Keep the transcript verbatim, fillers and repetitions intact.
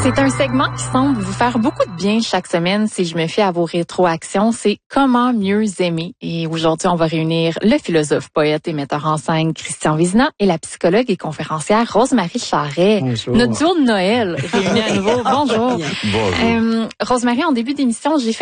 C'est un segment qui semble vous faire beaucoup de bien chaque semaine si je me fie à vos rétroactions. C'est comment mieux aimer. Et aujourd'hui, on va réunir le philosophe, poète et metteur en scène Christian Vézina et la psychologue et conférencière Rose-Marie Charret. Bonjour. Notre duo de Noël réunis à nouveau. Bonjour. Bonjour. Euh, Rose-Marie, en début d'émission, j'ai fait